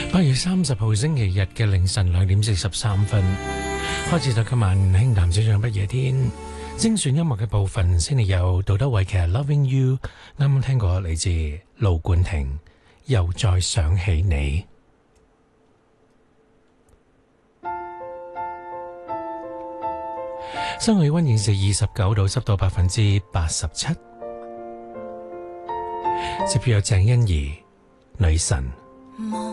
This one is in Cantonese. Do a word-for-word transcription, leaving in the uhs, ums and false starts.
八月三十號星期日嘅凌晨兩點四十三分，開始咗今晚輕談小唱不夜天。精選音樂嘅部分先嚟有杜德偉嘅 Loving You， 啱啱聽過嚟自盧冠廷，又再想起你。室外氣溫現時二十九度，濕度百分之八十七。接住有鄭欣宜女神。